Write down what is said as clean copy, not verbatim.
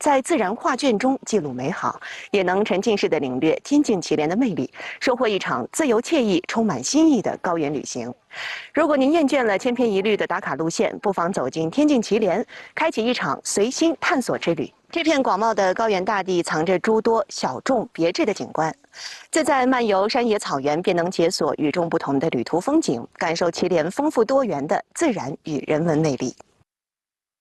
在自然画卷中记录美好，也能沉浸式的领略天境祁连的魅力，收获一场自由惬意、充满新意的高原旅行。如果您厌倦了千篇一律的打卡路线，不妨走进天境祁连，开启一场随心探索之旅。这片广袤的高原大地藏着诸多小众别致的景观，自在漫游山野草原，便能解锁与众不同的旅途风景，感受祁连丰富多元的自然与人文魅力。